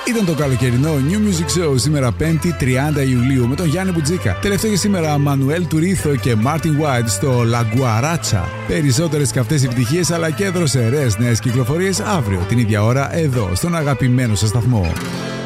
Ήταν το καλοκαιρινό New Music Show σήμερα 5η 30 Ιουλίου με τον Γιάννη Μπουτζίκα. Τελευταίο για σήμερα Μανουέλ Τουρίθο και Μάρτιν White στο La Guaracha. Περισσότερες καυτές επιτυχίες αλλά και δροσερές νέες κυκλοφορίες αύριο την ίδια ώρα εδώ στον αγαπημένο σας σταθμό.